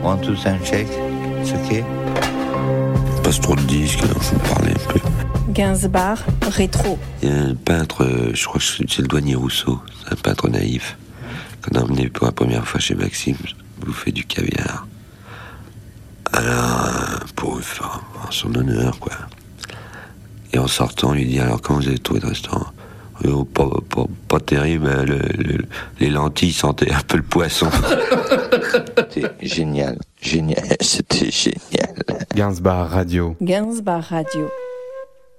Want to check? It's okay. Passe trop de disques, alors faut parler un peu. Gainsbourg, rétro. Il y a un peintre, je crois que c'est le douanier Rousseau, c'est un peintre naïf, qu'on a emmené pour la première fois chez Maxime, bouffer du caviar. Alors, pour faire en son honneur, quoi. Et en sortant, on lui dit, alors comment vous avez trouvé le restaurant? Pas terrible, les lentilles sentaient un peu le poisson. C'était génial, c'était génial. Gainsbourg Radio. Gainsbourg Radio.